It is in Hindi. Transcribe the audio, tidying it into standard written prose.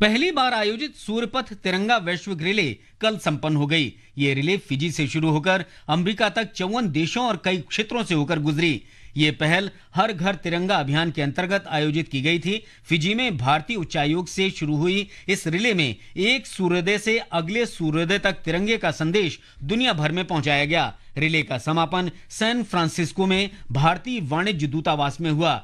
पहली बार आयोजित सूर्यपथ तिरंगा वैश्विक रिले कल संपन्न हो गई। ये रिले फिजी से शुरू होकर अमेरिका तक 54 देशों और कई क्षेत्रों से होकर गुजरी। ये पहल हर घर तिरंगा अभियान के अंतर्गत आयोजित की गई थी। फिजी में भारतीय उच्चायोग से शुरू हुई इस रिले में एक सूर्योदय से अगले सूर्योदय तक तिरंगे का संदेश दुनिया भर में पहुंचाया गया। रिले का समापन सैन फ्रांसिस्को में भारतीय वाणिज्य दूतावास में हुआ।